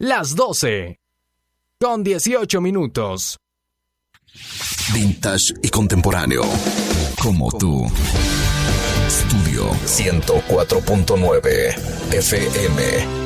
las 12, con 18 minutos. Vintage y contemporáneo, como tú. Estudio 104.9 FM.